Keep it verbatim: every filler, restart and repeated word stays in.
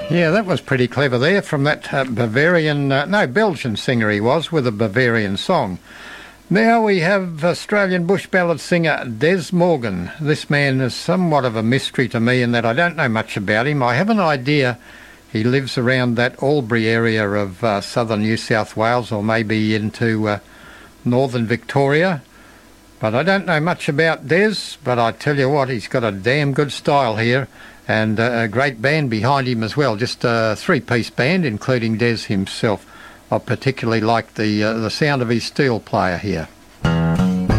Yeah, that was pretty clever there from that uh, Bavarian, uh, no, Belgian singer he was with a Bavarian song. Now we have Australian bush ballad singer Des Morgan. This man is somewhat of a mystery to me in that I don't know much about him. I have an idea he lives around that Albury area of uh, southern New South Wales or maybe into uh, northern Victoria. But I don't know much about Des, but I tell you what, he's got a damn good style here and uh, a great band behind him as well, just a three-piece band including Des himself. I particularly like the uh, the sound of his steel player here.